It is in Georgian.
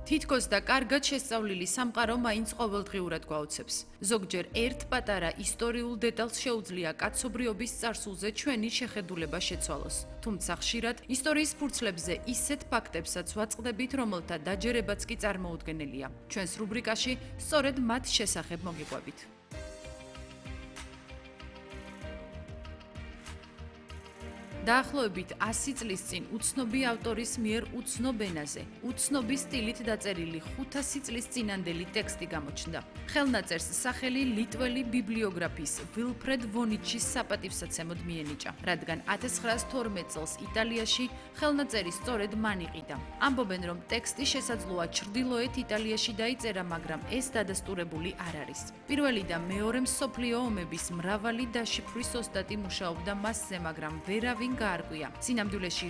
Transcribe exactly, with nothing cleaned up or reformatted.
თითქოს და კარგად შესწავლილი სამყარო მაინც ყოველდღიურად გვაოცებს. ზოგჯერ ერთ პატარა ისტორიულ დეტალს შეუძლია კაცობრიობის წარსულზე ჩვენი შეხედულება შეცვალოს. თუმცა ხშირად ისტორიის ფურცლებზე ისეთ ფაქტებსაც ვაწყდებით, რომელთა დაჯერებაც კი წარმოუდგენელია. ჩვენს რუბრიკაში სწორედ მათ შესახებ მოგიყვებით. დაახლოებით ასი წლის წინ უცნობი ავტორის მიერ უცნობ ენაზე, უცნობი სტილით დაწერილი ხუთასი წლის წინანდელი ტექსტი გამოჩნდა. ხელნაწერს სახელი ლიტველი ბიბლიოგრაფის ვილფრედ ვონიჩის საპატივსაცემოდ მიენიჭა, რადგან ათას ცხრაას თორმეტ წელს იტალიაში ხელნაწერი სწორედ მან იყიდა. ამბობენ, რომ ტექსტი შესაძლოა ჩრდილოეთ იტალიაში დაიწერა, მაგრამ ეს დადასტურებული არ არის. პირველი და მეორე მსოფლიო ომების მრავალი დაშიფვრის ოსტატი მუშაობდა მასზე, მაგრამ ვერავინ გაარკვია. სინამდვილეში